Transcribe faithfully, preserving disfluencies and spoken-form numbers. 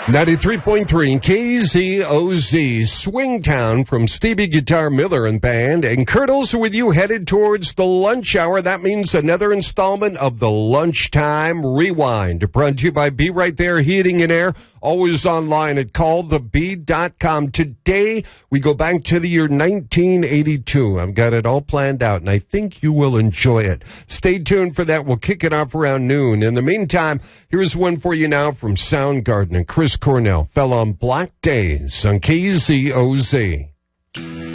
ninety-three point three K Z O Z, Swingtown from Stevie Guitar Miller and Band. And Kurtles with you headed towards the lunch hour. That means another installment of the Lunchtime Rewind. Brought to you by Be Right There Heating and Air. Always online at call the bee dot com. Today, we go back to the year nineteen eighty-two. I've got it all planned out, and I think you will enjoy it. Stay tuned for that. We'll kick it off around noon. In the meantime, here's one for you now from Soundgarden and Chris Cornell. Fell on Black Days on K Z O Z.